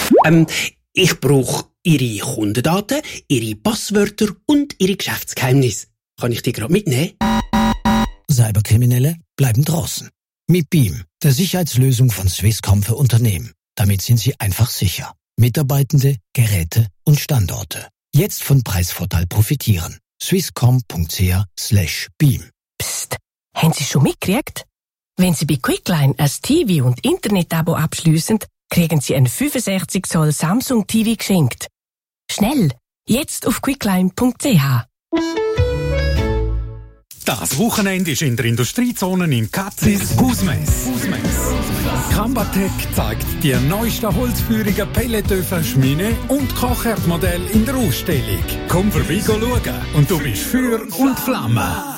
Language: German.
Ich brauche Ihre Kundendaten, Ihre Passwörter und Ihre Geschäftsgeheimnisse. Kann ich die gerade mitnehmen? Cyberkriminelle bleiben draußen. Mit Beam, der Sicherheitslösung von Swisscom für Unternehmen. Damit sind Sie einfach sicher. Mitarbeitende, Geräte und Standorte. Jetzt von Preisvorteil profitieren. swisscom.ch/beam. Psst, haben Sie schon mitgekriegt? Wenn Sie bei Quickline ein TV- und Internet-Abo abschliessen, kriegen Sie ein 65 Zoll Samsung TV geschenkt. Schnell, jetzt auf quickline.ch. Das Wochenende ist in der Industriezone in Katzis Hausmess. Cambatec zeigt die neuesten holzführigen Pelletöfen, Schmine und Kochherdmodelle in der Ausstellung. Komm vorbei schauen und du bist Feuer und Flamme.